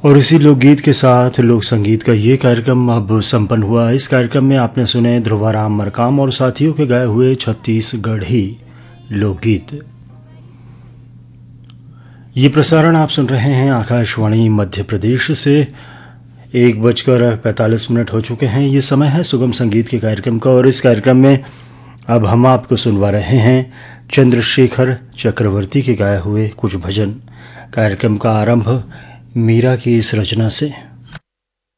और इसी लोकगीत के साथ लोक संगीत का ये कार्यक्रम अब संपन्न हुआ। इस कार्यक्रम में आपने सुने ध्रुवाराम मरकाम और साथियों के गाए हुए छत्तीसगढ़ी लोकगीत। ये प्रसारण आप सुन रहे हैं आकाशवाणी मध्य प्रदेश से। 1:45 हो चुके हैं। ये समय है सुगम संगीत के कार्यक्रम का और इस कार्यक्रम में अब हम आपको सुनवा रहे हैं चंद्रशेखर चक्रवर्ती के गाए हुए कुछ भजन। कार्यक्रम का आरंभ मीरा की इस रचना से।